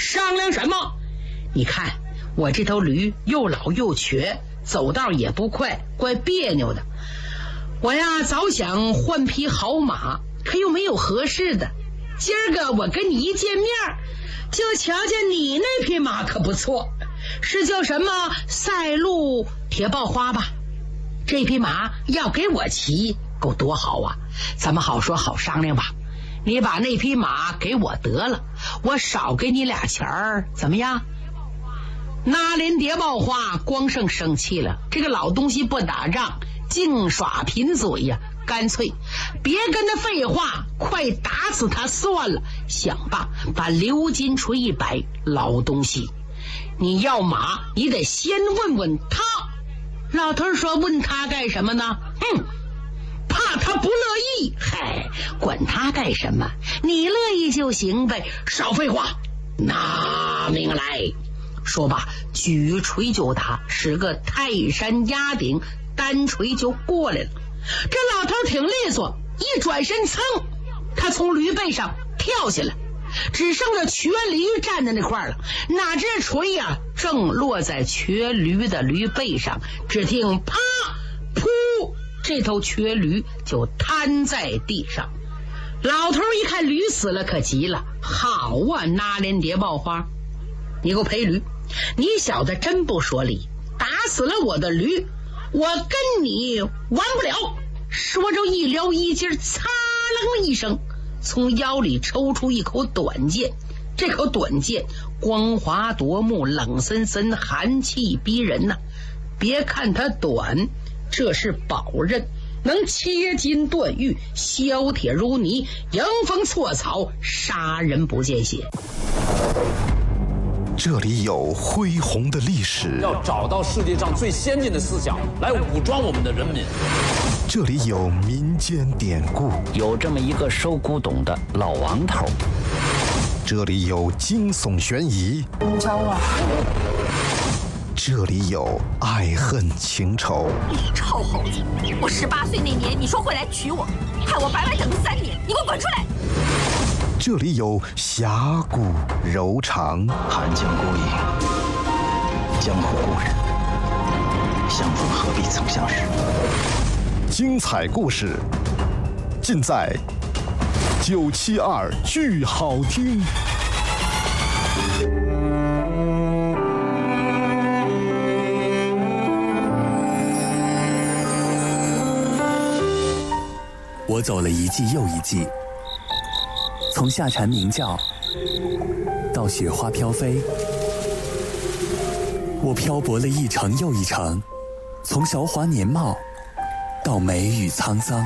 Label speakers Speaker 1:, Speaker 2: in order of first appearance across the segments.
Speaker 1: 商量什么？你看我这头驴又老又瘸，走道也不快，怪别扭的。我呀早想换匹好马，可又没有合适的。今儿个我跟你一见面，就瞧见你那匹马可不错，是叫什么赛路铁豹花吧？这匹马要给我骑，够多好啊！咱们好说好商量吧。你把那匹马给我得了，我少给你俩钱儿，怎么样？那连谍报花光胜生气了，这个老东西不打仗，净耍贫嘴呀！干脆别跟他废话，快打死他算了。想吧，把鎏金锤一摆，老东西，你要马，你得先问问他。老头说：“问他干什么呢？怕他不乐意。嗨，管他干什么，你乐意就行呗。少废话，拿命来！”说罢，举锤就打，使个泰山压顶，单锤就过来了。这老头挺利索，一转身，噌，他从驴背上跳下来，只剩下瘸驴站在那块了。哪知锤呀，正落在瘸驴的驴背上，只听啪噗，这头瘸驴就瘫在地上。老头一看驴死了，可急了。好啊，那连谍报花，你给我赔驴！你小子真不说理，打死了我的驴，我跟你玩不了。说着一撩衣襟，擦楞一声，从腰里抽出一口短剑。这口短剑光滑夺目，冷森森，寒气逼人呐。别看它短，这是宝刃，能切金断玉，削铁如泥，迎风错草，杀人不见血。
Speaker 2: 这里有恢宏的历史，
Speaker 3: 要找到世界上最先进的思想来武装我们的人民。
Speaker 2: 这里有民间典故，
Speaker 4: 有这么一个收古董的老王头。
Speaker 2: 这里有惊悚悬疑，
Speaker 5: 找我。
Speaker 2: 这里有爱恨情仇。
Speaker 5: 你臭猴子！我18岁那年，你说会来娶我，害我白白等了3年，你给我滚出来！
Speaker 2: 这里有侠骨柔肠，
Speaker 6: 寒江孤影，江湖故人，相逢何必曾相识。
Speaker 2: 精彩故事尽在972剧好听。
Speaker 7: 我走了一季又一季，从夏蝉鸣叫到雪花飘飞，我漂泊了一程又一程，从韶华年貌到梅雨沧桑。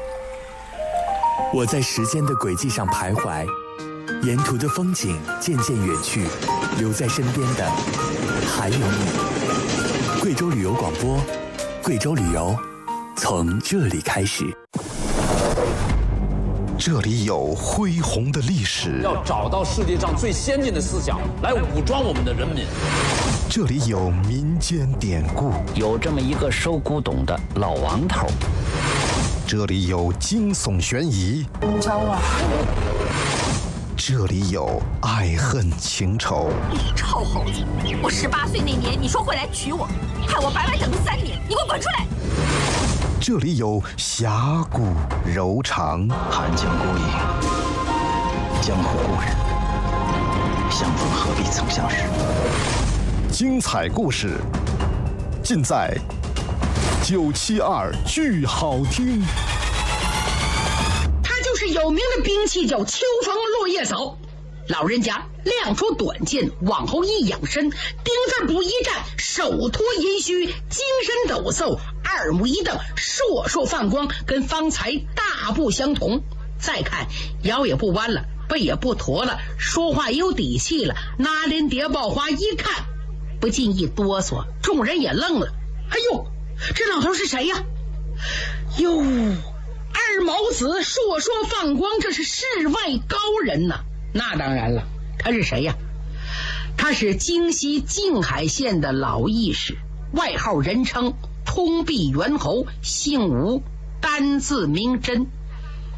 Speaker 7: 我在时间的轨迹上徘徊，沿途的风景渐渐远去，留在身边的还有你。贵州旅游广播，贵州旅游从这里开始。
Speaker 2: 这里有恢宏的历史，
Speaker 3: 要找到世界上最先进的思想来武装我们的人民。
Speaker 2: 这里有民间典故，
Speaker 4: 有这么一个收古董的老王头。
Speaker 2: 这里有惊悚悬疑，
Speaker 5: 找我。
Speaker 2: 这里有爱恨情仇。
Speaker 5: 你臭猴子！我18岁那年，你说会来娶我，害我白白等了3年，你给我滚出来！
Speaker 2: 这里有侠骨柔肠，
Speaker 6: 寒江孤影，江湖故人，相逢何必曾相识。
Speaker 2: 精彩故事尽在972剧好听。
Speaker 1: 他就是有名的兵器，叫秋风落叶扫。老人家亮出短剑，往后一仰身，丁字步一站，手托银须，精神抖擞，二目一瞪，烁烁放光，跟方才大不相同。再看腰也不弯了，背也不驼了，说话也有底气了。那连谍报花一看，不禁一哆嗦，众人也愣了。哎呦，这老头是谁呀？哟，二毛子烁烁放光，这是世外高人呐！那当然了，他是谁呀？他是京西静海县的老义士，外号人称通臂猿猴，姓吴，单字名真。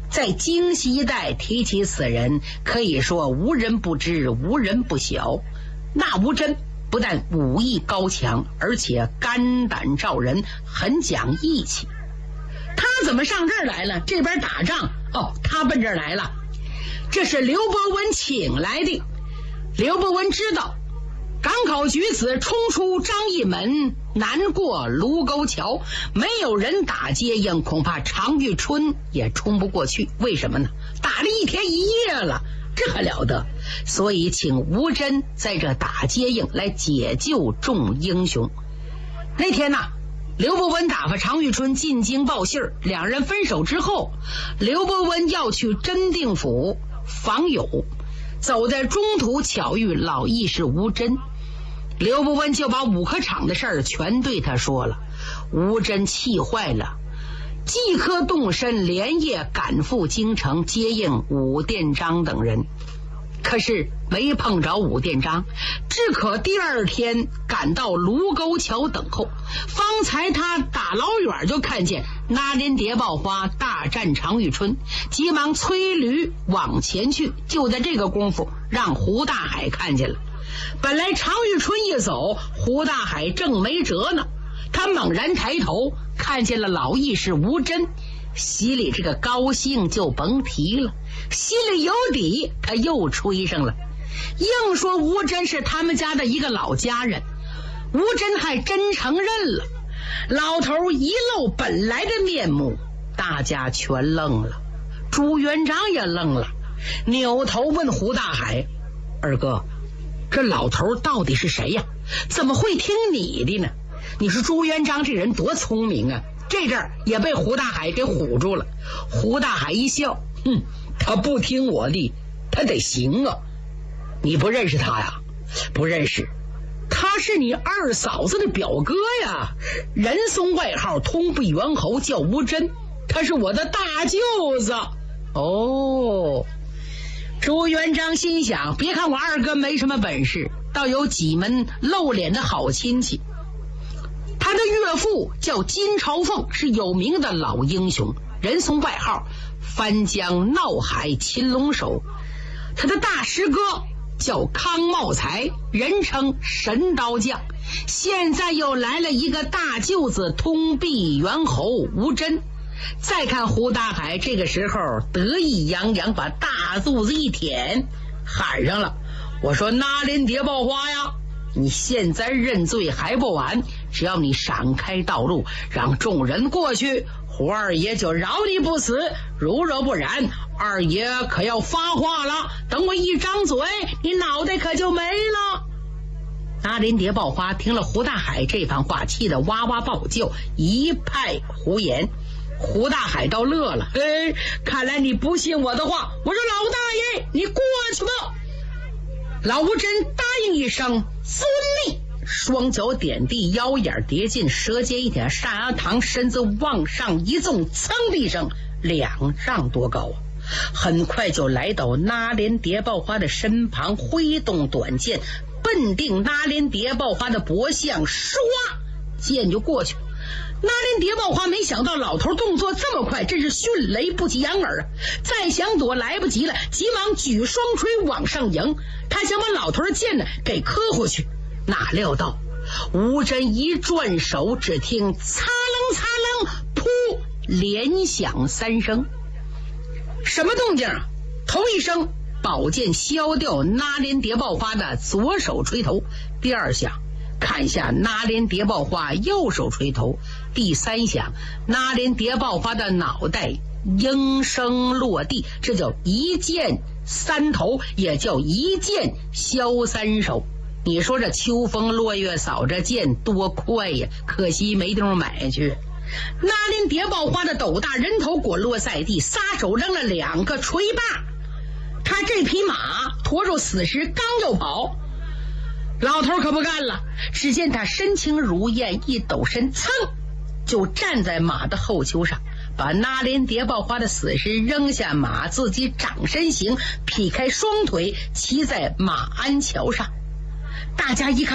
Speaker 1: 在京西一带提起此人，可以说无人不知，无人不晓。那吴真不但武艺高强，而且肝胆照人，很讲义气。他怎么上这儿来了？这边打仗他奔这儿来了。这是刘伯温请来的。刘伯温知道港口举子冲出张义门，难过卢沟桥，没有人打接应，恐怕常遇春也冲不过去。为什么呢？打了一天一夜了，这还了得？所以请吴真在这打接应，来解救众英雄。那天刘伯温打发常遇春进京报信儿，两人分手之后，刘伯温要去真定府访友，走在中途巧遇老义士吴真。刘伯温就把五科场的事儿全对他说了。吴真气坏了，即刻动身，连夜赶赴京城接应武殿章等人。可是没碰着武殿章，只可第二天赶到卢沟桥等候。方才他打老远就看见那连谍报花大战常遇春，急忙催驴往前去。就在这个功夫，让胡大海看见了。本来常遇春一走，胡大海正没辙呢，他猛然抬头看见了老义士吴真，心里这个高兴就甭提了，心里有底，他又吹上了，硬说吴真是他们家的一个老家人。吴真还真承认了，老头一露本来的面目，大家全愣了，朱元璋也愣了，扭头问胡大海：二哥，这老头到底是谁呀？怎么会听你的呢？你说朱元璋这人多聪明啊！这阵儿也被胡大海给唬住了。胡大海一笑，他不听我的，他得行啊！你不认识他呀？不认识，他是你二嫂子的表哥呀，仁松外号通臂猿猴，叫吴真，他是我的大舅子。哦，朱元璋心想，别看我二哥没什么本事，倒有几门露脸的好亲戚。他的岳父叫金朝凤，是有名的老英雄，仁松外号翻江闹海擒龙手。他的大师哥叫康茂才，人称神刀将。现在又来了一个大舅子通臂猿猴吴真。再看胡大海这个时候得意洋洋，把大肚子一舔，喊上了：我说那连谍报花呀，你现在认罪还不晚，只要你闪开道路，让众人过去，胡二爷就饶你不死。如若不然，二爷可要发话了，等我一张嘴，你脑袋可就没了。那连谍报花听了胡大海这番话，气得哇哇暴叫，一派胡言。胡大海倒乐了，看来你不信我的话，我说老大爷你过去吧。老吴真答应一声遵命，双脚点地，腰眼叠进，舌尖一点，上牙膛，身子往上一纵，噌的一声，2丈多高啊！很快就来到那连谍报花的身旁，挥动短剑，奔定那连谍报花的脖项，唰，剑就过去。那连谍报花没想到老头动作这么快，真是迅雷不及掩耳啊！再想躲来不及了，急忙举双锤往上迎，他想把老头的剑呢给磕回去。哪料到吴真一转手，只听擦楞擦楞，噗，连响3声。什么动静啊？头一声，宝剑削掉那连谍报花的左手锤头；第二响，砍下那连谍报花右手锤头；第三响，那连谍报花的脑袋应声落地。这叫一剑3头，也叫一剑削3手。你说这秋风落月扫这剑多快呀，可惜没地方买去。那连谍报花的斗大人头滚落在地，撒手扔了2个锤把，他这匹马驮着死尸刚要跑，老头可不干了，只见他身轻如燕，一抖身，噌就站在马的后丘上，把那连谍报花的死尸扔下马，自己掌身形，劈开双腿，骑在马鞍桥上。大家一看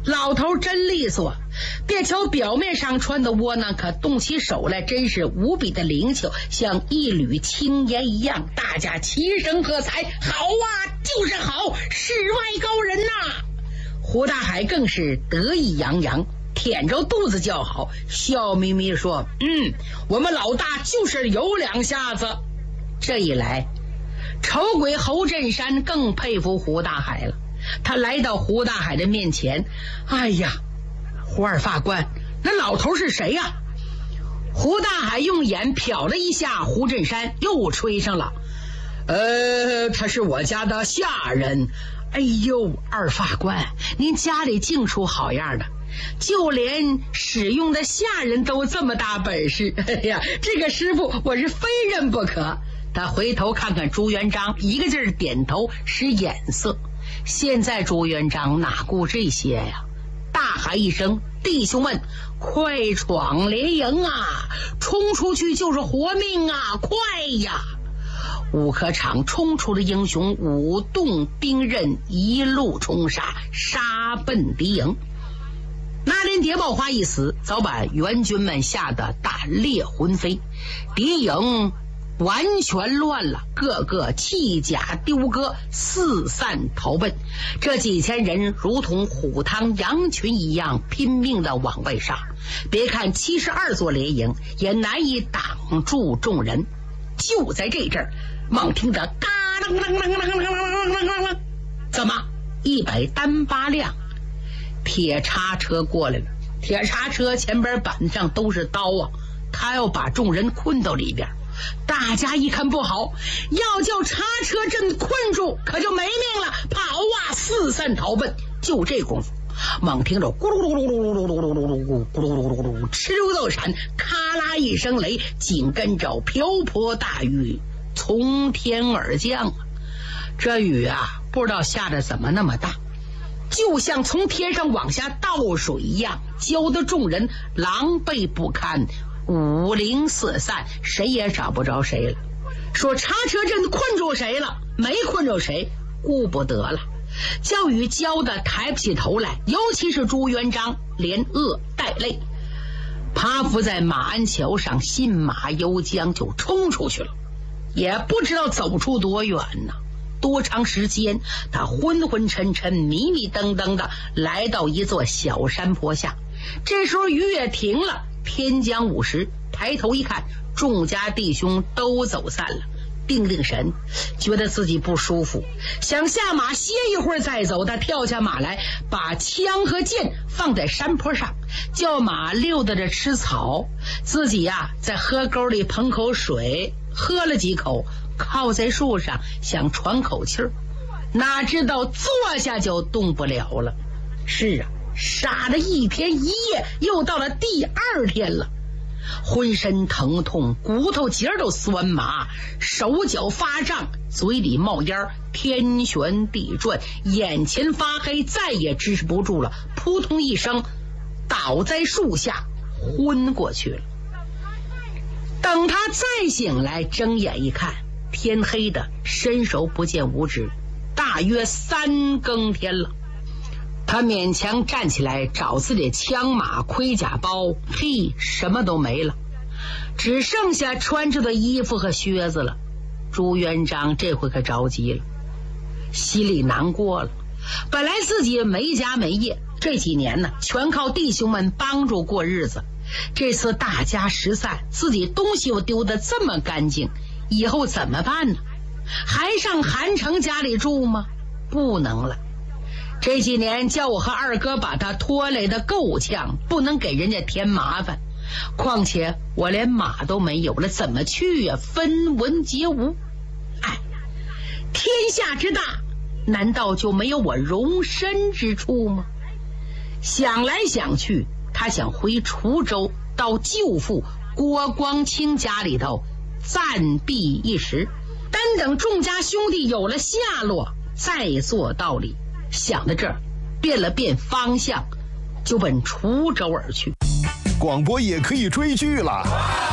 Speaker 1: 老头真利索，别瞧表面上穿的窝囊，可动起手来真是无比的灵巧，像一缕青烟一样。大家齐声喝彩，好啊，就是好，世外高人呐！胡大海更是得意洋洋，舔着肚子叫好，笑眯眯说：“我们老大就是有两下子。”这一来，丑鬼侯振山更佩服胡大海了。他来到胡大海的面前，哎呀，胡二法官，那老头是谁呀？胡大海用眼瞟了一下胡振山，又吹上了，他是我家的下人。哎呦，二法官，您家里净出好样的，就连使用的下人都这么大本事。哎呀，这个师傅我是非认不可。他回头看看朱元璋，一个劲儿点头使眼色。现在朱元璋哪顾这些呀？大喊一声：“弟兄们，快闯连营啊！冲出去就是活命啊！快呀！”五科场冲出的英雄舞动兵刃，一路冲杀，杀奔敌营。那连谍报花一死，早把援军们吓得胆裂魂飞，敌营完全乱了，个个弃甲丢戈，四散逃奔。这几千人如同虎汤羊群一样拼命地往外杀，别看72座连营也难以挡住众人。就在这阵儿，猛听着嘎啷啷啷啷啷啷啷啷，怎么100单8辆铁叉车过来了？铁叉车前边板上都是刀啊，他要把众人困到里边。大家一看不好，要叫叉车阵困住，可就没命了，跑啊，四散逃奔。就这功夫，猛听着咕噜噜噜噜噜噜噜噜噜噜噜咕噜噜噜噜噜，哧溜豆闪，咔啦一声雷，紧跟着瓢泼大雨从天而降。这雨啊，不知道下的怎么那么大，就像从天上往下倒水一样，浇得众人狼狈不堪，五灵四散，谁也找不着谁了。说叉车阵困住谁了，没困住谁，顾不得了。叫雨浇得抬不起头来，尤其是朱元璋，连饿带累，趴伏在马鞍桥上，信马由缰就冲出去了，也不知道走出多远呢。多长时间，他昏昏沉沉，迷迷瞪瞪的来到一座小山坡下。这时候雨也停了，天将午时，抬头一看，众家弟兄都走散了，定定神，觉得自己不舒服，想下马歇一会儿再走。他跳下马来，把枪和剑放在山坡上，叫马溜达着吃草，自己呀在河沟里捧口水，喝了几口，靠在树上想喘口气儿，哪知道坐下就动不了了。是啊，傻了一天一夜，又到了第2天了，浑身疼痛，骨头节都酸麻，手脚发胀，嘴里冒烟，天旋地转，眼前发黑，再也支持不住了，扑通一声倒在树下昏过去了。等他再醒来，睁眼一看，天黑的伸手不见五指，大约3更天了。他勉强站起来，找自己的枪马盔甲包，嘿，什么都没了，只剩下穿着的衣服和靴子了。朱元璋这回可着急了，心里难过了。本来自己没家没业，这几年呢全靠弟兄们帮助过日子，这次大家失散，自己东西又丢得这么干净，以后怎么办呢？还上韩城家里住吗？不能了。这几年叫我和二哥把他拖累的够呛，不能给人家添麻烦。况且我连马都没有了，怎么去呀？分文皆无。哎，天下之大，难道就没有我容身之处吗？想来想去，他想回滁州，到舅父郭光清家里头暂避一时，单等众家兄弟有了下落，再做道理。想到这儿，变了变方向，就奔滁州而去。
Speaker 2: 广播也可以追剧了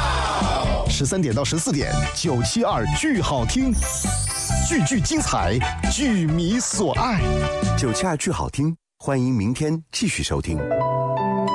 Speaker 2: ，13点到14点，972剧好听，句句精彩，剧迷所爱。
Speaker 7: 972剧好听，
Speaker 2: 欢迎明天继续收听。